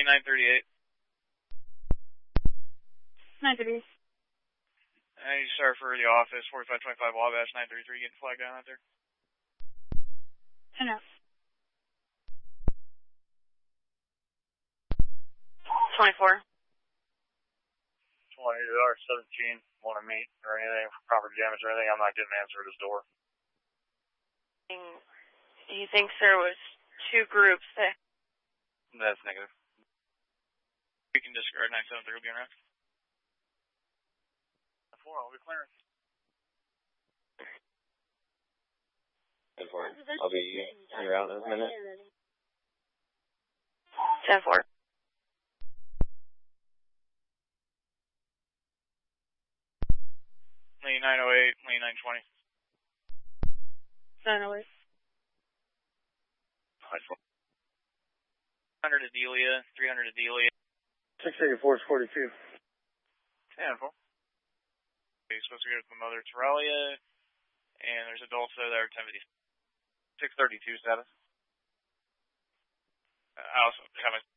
Lane 938. 938. I need to start for the office, 4525 Wabash, 933, getting flagged down out there. 10 out. 24. 20-17, want to meet or anything for property damage or anything. I'm not getting an answer at his door. He thinks there was 2 groups that... That's negative. We can disregard 973, will be around. 4, I'll be clearing. 10-4. I'll be en route in a minute. 10-4. Lane 908, lane 920. 908. 100 Adelia, 300 Adelia. 684 is 42. 10-4. Okay, supposed to go to Mother Terralia, and there's adults there, 1050. 632 status. I also have a